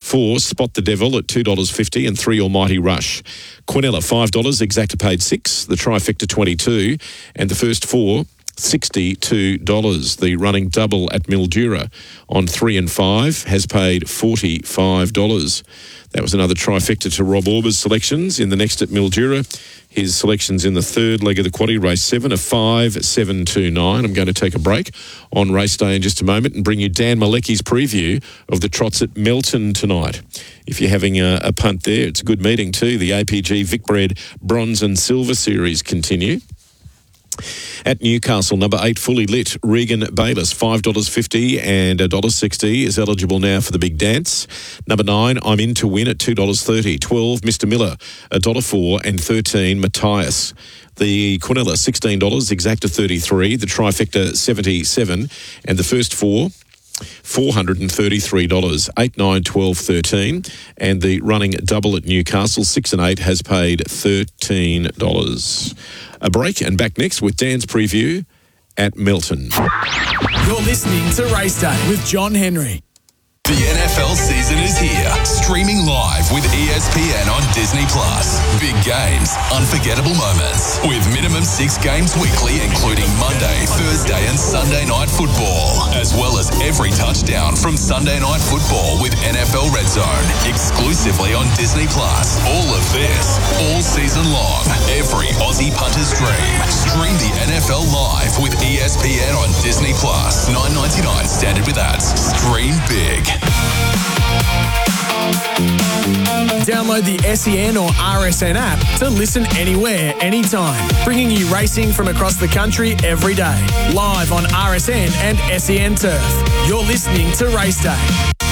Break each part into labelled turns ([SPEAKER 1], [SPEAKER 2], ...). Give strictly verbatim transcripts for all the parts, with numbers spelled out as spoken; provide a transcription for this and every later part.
[SPEAKER 1] Four, Spot the Devil at two dollars fifty, and three, Almighty Rush. Quinella, five dollars, Exacta paid six, the Trifecta twenty-two, and the first four, sixty-two dollars. The running double at Mildura on three and five has paid forty-five dollars. That was another trifecta to Rob Auber's selections. In the next at Mildura, his selections in the third leg of the quaddie, race seven, a five, seven, two, nine. I'm going to take a break on race day in just a moment and bring you Dan Malecki's preview of the trots at Melton tonight. If you're having a, a punt there, it's a good meeting too. The A P G Vicbred Bronze and Silver Series continue. At Newcastle, number eight, Fully Lit, Regan Bayliss, five dollars fifty and one dollar sixty is eligible now for the big dance. Number nine, I'm In to Win at two dollars thirty. twelve, Mister Miller, one dollar four, and thirteen, Matthias. The Quinella, sixteen dollars, Exacta thirty-three, the Trifecta seventy-seven, and the first four, four hundred thirty-three dollars, eight, nine, twelve, thirteen, and the running double at Newcastle, six and eight, has paid thirteen dollars. A break and back next with Dan's preview at Melton.
[SPEAKER 2] You're listening to Race Day with John Henry.
[SPEAKER 3] The N F L season is here, streaming live with E S P N on Disney Plus. Big games, unforgettable moments, with minimum six games weekly, including Monday, Thursday and Sunday night football, as well as every touchdown from Sunday night football with N F L Red Zone, exclusively on Disney Plus. All of this, all season long, every Aussie punter's dream. Stream the N F L live with E S P N on Disney Plus. nine ninety-nine standard with ads. Stream big.
[SPEAKER 2] Download the S E N or R S N app to listen anywhere, anytime. Bringing you racing from across the country every day. Live on R S N and S E N Turf. You're listening to Race Day.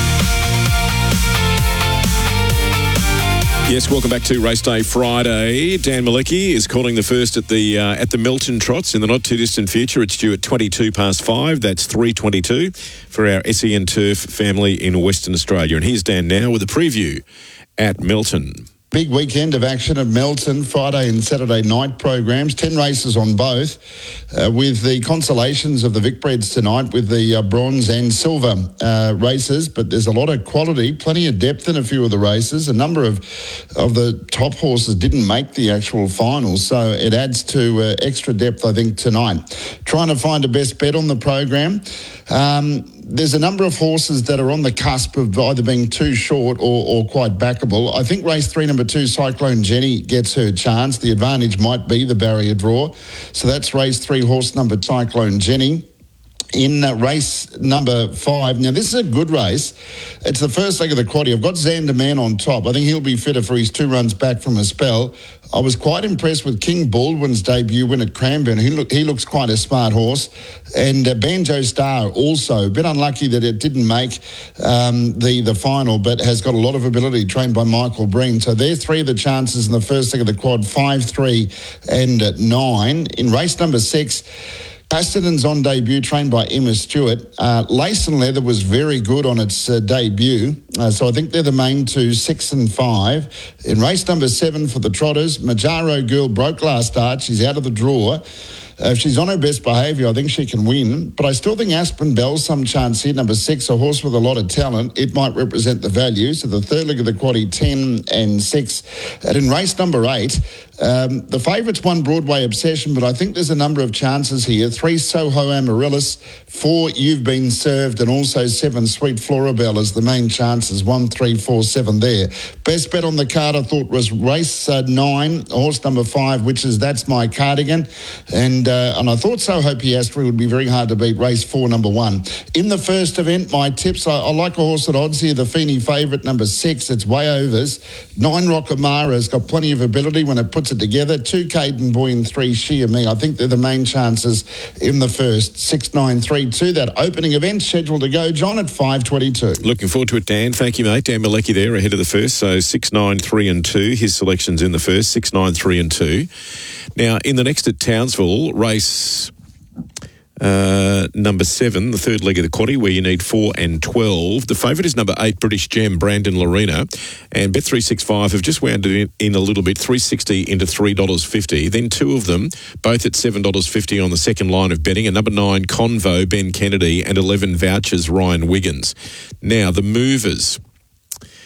[SPEAKER 1] Yes, welcome back to Race Day Friday. Dan Malecki is calling the first at the uh, at the Melton Trots in the not too distant future. It's due at twenty-two past five. That's three twenty-two for our S E N Turf family in Western Australia. And here's Dan now with a preview at Melton.
[SPEAKER 4] Big weekend of action at Melton, Friday and Saturday night programs, ten races on both, uh, with the consolations of the Vicbreds tonight with the uh, bronze and silver uh, races, but there's a lot of quality, plenty of depth in a few of the races. A number of, of the top horses didn't make the actual finals, so it adds to uh, extra depth, I think, tonight. Trying to find a best bet on the program. Um, There's a number of horses that are on the cusp of either being too short or, or quite backable. I think race three, number two, Cyclone Jenny gets her chance. The advantage might be the barrier draw. So that's race three, horse number Cyclone Jenny. In uh, race number five, now this is a good race. It's the first leg of the quaddie. I've got Xander Man on top. I think he'll be fitter for his two runs back from a spell. I was quite impressed with King Baldwin's debut win at Cranbourne. He, look, he looks quite a smart horse. And uh, Banjo Star also, a bit unlucky that it didn't make um, the, the final, but has got a lot of ability, trained by Michael Breen. So there's three of the chances in the first leg of the quad, five, three and uh, nine. In race number six, Pasterton's on debut, trained by Emma Stewart. Uh, Lace and Leather was very good on its uh, debut, uh, so I think they're the main two, six and five. In race number seven for the Trotters, Majaro Girl broke last start. She's out of the draw. Uh, if she's on her best behaviour, I think she can win. But I still think Aspen Bell's some chance here. Number six, a horse with a lot of talent. It might represent the value. So the third leg of the quaddie, ten and six. And in race number eight, um, the favourites won Broadway Obsession, but I think there's a number of chances here. Three, Soho Amaryllis. Four, You've Been Served. And also seven, Sweet Florabelle as the main chances. One, three, four, seven there. Best bet on the card, I thought, was race uh, nine, horse number five, which is That's My Cardigan. And Uh, and I thought Soho Piastri would be very hard to beat, race four, number one. In the first event, my tips, I, I like a horse at odds here, the Feeney favourite, number six. It's way overs. Nine, Rockamara has got plenty of ability when it puts it together. Two, Caden Boy, and three, Sheer Me. I think they're the main chances in the first. Six, nine, three, two. That opening event scheduled to go, John, at five twenty-two.
[SPEAKER 1] Looking forward to it, Dan. Thank you, mate. Dan Malecki there ahead of the first. So six, nine, three and two. His selections in the first, six, nine, three and two. Now, in the next at Townsville, race uh, number seven, the third leg of the quaddie, where you need four and twelve. The favourite is number eight, British Gem, Brandon Lorena. And Bet three sixty-five have just wound it in a little bit, three sixty into three dollars fifty. Then two of them, both at seven dollars fifty on the second line of betting. And number nine, Convo, Ben Kennedy, and eleven Vouchers, Ryan Wiggins. Now, the movers.